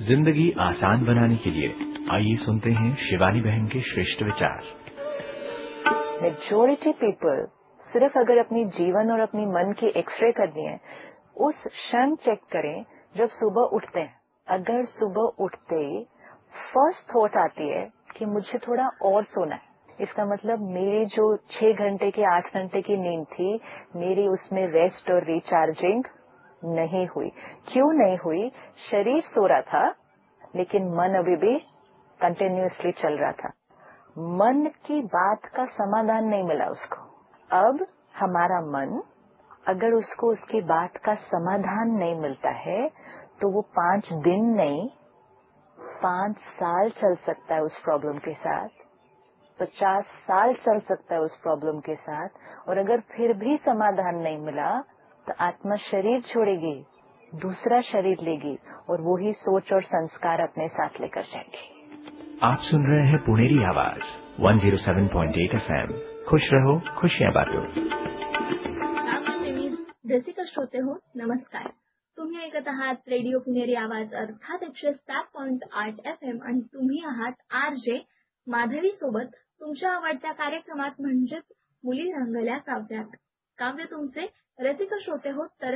जिंदगी आसान बनाने के लिए आइए सुनते हैं शिवानी बहन के श्रेष्ठ विचार। मेजॉरिटी पीपल सिर्फ अगर अपनी जीवन और अपनी मन की एक्सरे करनी है, उस क्षण चेक करें जब सुबह उठते हैं। अगर सुबह उठते ही फर्स्ट थॉट आती है कि मुझे थोड़ा और सोना है, इसका मतलब मेरी जो 6 घंटे की 8 घंटे की नींद थी, मेरी उसमें रेस्ट और रिचार्जिंग नहीं हुई। क्यों नहीं हुई? शरीर सो रहा था लेकिन मन अभी भी कंटिन्यूअसली चल रहा था। मन की बात का समाधान नहीं मिला उसको। अब हमारा मन, अगर उसको उसकी बात का समाधान नहीं मिलता है तो वो 5 दिन नहीं 5 साल चल सकता है उस प्रॉब्लम के साथ, 50 साल चल सकता है उस प्रॉब्लम के साथ। और अगर फिर भी समाधान नहीं मिला तो आत्मा शरीर छोड़ेगी, दूसरा शरीर लेगी और वो ही सोच और संस्कार अपने साथ लेकर जाएगी। आप सुन रहे हैं पुणेरी आवाज 107.8 FM। खुश रहो, खुशियां बांटो। रसिक श्रोते हो, नमस्कार. तुम्ही ऐकत आहात रेडिओ पुणेरी आवाज अर्थात 107.8 FM आणि तुम्ही आहात RJ माधवी सोबत तुमच्या आवडत्या कार्यक्रमात म्हणजेच मुली रंगल्या काव्यात. काव्य तुमचे रसिक श्रोते हो. तर